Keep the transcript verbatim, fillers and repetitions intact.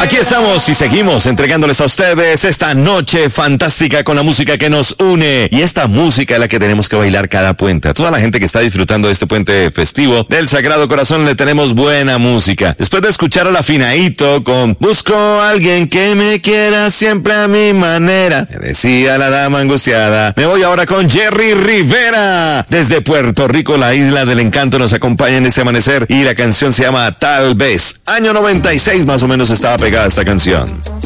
Aquí estamos y seguimos entregándoles a ustedes esta noche fantástica con la música que nos une. Y esta música es la que tenemos que bailar cada puente. A toda la gente que está disfrutando de este puente festivo del Sagrado Corazón le tenemos buena música. Después de escuchar a la Finaíto con Busco a alguien que me quiera siempre a mi manera, me decía la dama angustiada. Me voy ahora con Jerry Rivera. Desde Puerto Rico, la isla del encanto, nos acompaña en este amanecer y la canción se llama Tal Vez. Año noventa y seis más o menos estaba pegada esta canción.